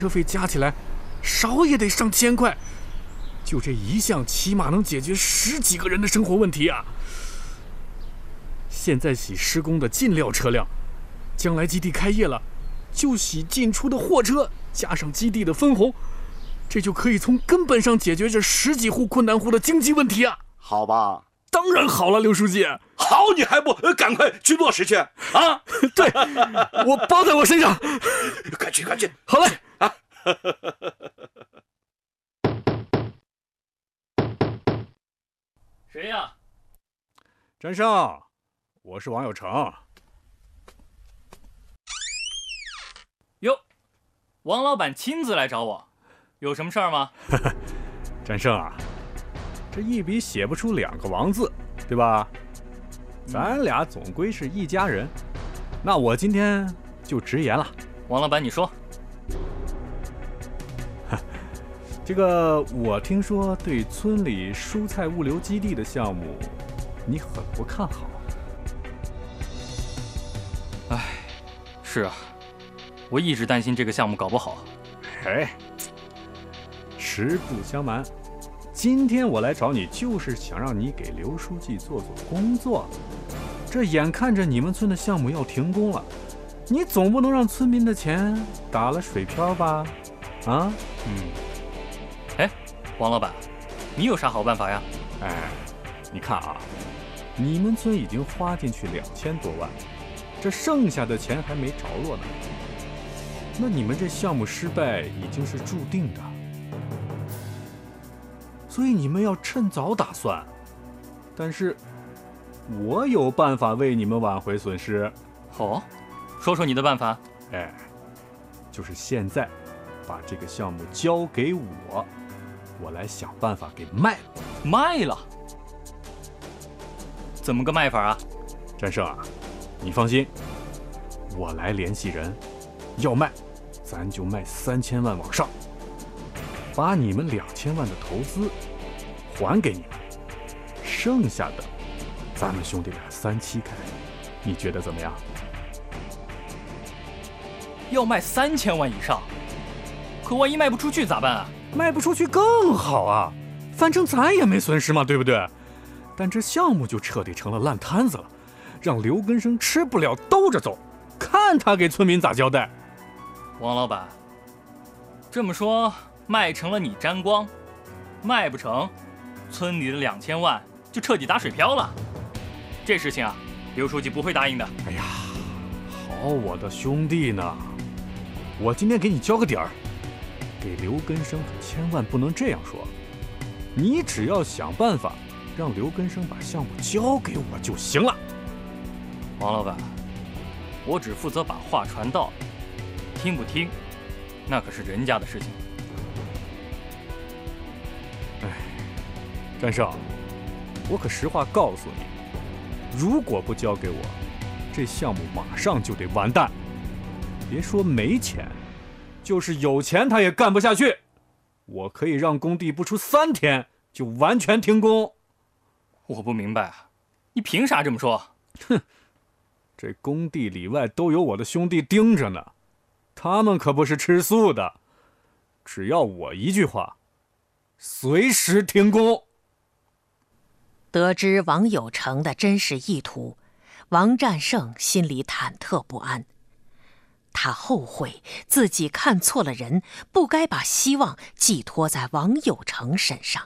车费加起来少也得上1000块，就这一项起码能解决10几个人的生活问题啊！现在洗施工的进料车辆，将来基地开业了，就洗进出的货车，加上基地的分红，这就可以从根本上解决这10几户困难户的经济问题啊！ 好吧？ 当然好了，刘书记。 好，你还不赶快去落实去啊？ 对，我包在我身上。 快去，快去。 好嘞啊！ 谁呀？ 詹生，我是王有成。 哟，王老板亲自来找我，有什么事儿吗？ 詹生啊，这一笔写不出2个王字，对吧？咱俩总归是一家人，那我今天就直言了。 王老板，你说。 这个我听说对村里蔬菜物流基地的项目，你很不看好。 哎，是啊，我一直担心这个项目搞不好。 哎，实不相瞒，今天我来找你，就是想让你给刘书记做工作。这眼看着你们村的项目要停工了，你总不能让村民的钱打了水漂吧？啊？ 哎，王老板，你有啥好办法呀？ 哎，你看啊，你们村已经花进去2000多万，这剩下的钱还没着落呢。那你们这项目失败已经是注定的，所以你们要趁早打算。但是，我有办法为你们挽回损失。 好，说说你的办法。 哎，就是现在把这个项目交给我，我来想办法给卖了。 卖了？怎么个卖法啊？ 詹生啊，你放心，我来联系人，要卖，咱就卖3000万往上，把你们2000万的投资还给你们，剩下的咱们兄弟俩3期开，你觉得怎么样？ 要卖3000万以上，可万一卖不出去咋办啊？ 卖不出去更好啊，反正咱也没损失嘛，对不对？但这项目就彻底成了烂摊子了，让刘根生吃不了兜着走，看他给村民咋交代。 王老板，这么说卖成了你沾光，卖不成，村里的2000万就彻底打水漂了。这事情啊，刘书记不会答应的。 哎呀，好我的兄弟呢，我今天给你交个底儿，给刘根生可千万不能这样说，你只要想办法让刘根生把项目交给我就行了。 王老板，我只负责把话传到，听不听，那可是人家的事情。 哎，詹生，我可实话告诉你，如果不交给我，这项目马上就得完蛋。别说没钱，就是有钱他也干不下去。我可以让工地不出3天就完全停工。 我不明白啊，你凭啥这么说？ 哼，这工地里外都有我的兄弟盯着呢，他们可不是吃素的，只要我一句话，随时停工。 得知王有成的真实意图，王占胜心里忐忑不安。他后悔自己看错了人，不该把希望寄托在王有成身上。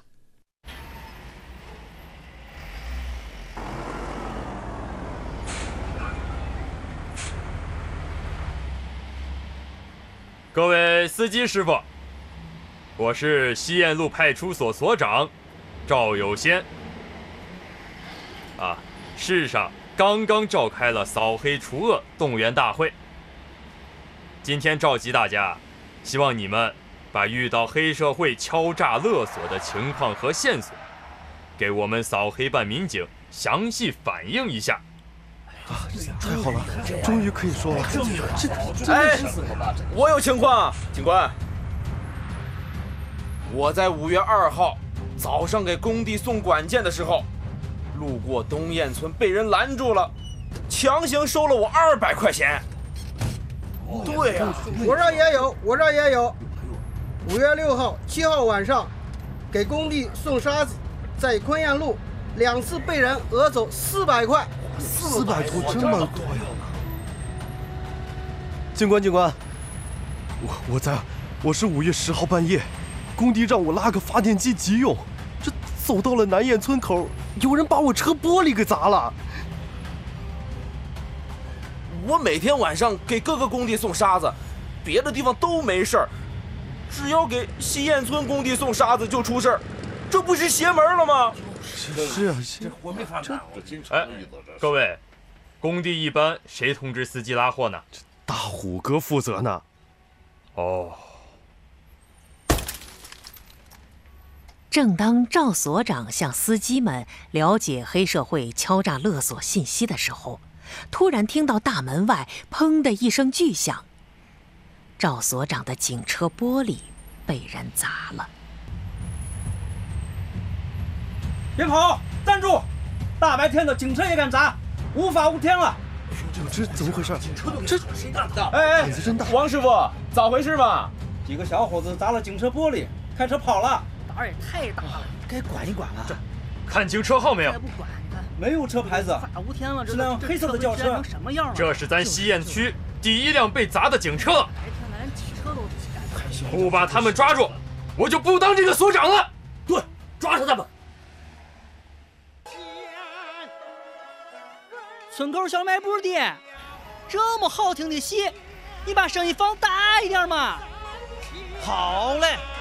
各位司机师傅，我是西燕路派出所所长赵有先。市上刚刚召开了扫黑除恶动员大会，今天召集大家，希望你们把遇到黑社会敲诈勒索的情况和线索，给我们扫黑办民警详细反映一下。 太好了，终于可以说了。 哎，我有情况，警官。我在5月2号早上给工地送管件的时候，路过东堰村被人拦住了，强行收了我200块钱。对呀， 我这儿也有， 5月6号、7号晚上，给工地送沙子，在昆阳路2次被人讹走400块。 400头这么多呀！警官，我是5月10号半夜，工地让我拉个发电机急用，这走到了南堰村口，有人把我车玻璃给砸了。 我每天晚上给各个工地送沙子，别的地方都没事儿，只要给西堰村工地送沙子就出事儿，这不是邪门了吗？ 是啊， 这活没法干，我经常遇到这。 各位，工地一般谁通知司机拉货呢？ 大虎哥负责呢。 哦。 正当赵所长向司机们了解黑社会敲诈勒索信息的时候，突然听到大门外砰的一声巨响，赵所长的警车玻璃被人砸了。 别跑，站住！大白天的警车也敢砸，无法无天了！ 这怎么回事？ 这谁干的？ 哎，王师傅，咋回事嘛？ 几个小伙子砸了警车玻璃，开车跑了。 胆儿也太大了， 该管一管了。 看清车号没有？ 不管他， 没有车牌子， 无法无天了。 是辆黑色的轿车， 什么样？ 这是咱西堰区第一辆被砸的警车。 白天连骑车都敢。 不把他们抓住，我就不当这个所长了。 对，抓住他们！ 村口小卖部的，这么好听的戏，你把声音放大一点嘛。 好嘞。